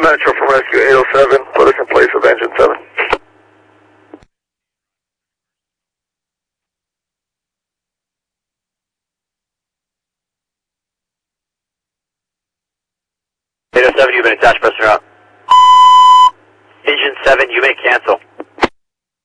Metro from Rescue 807, put us in place with engine 7. You've been attached, press her out.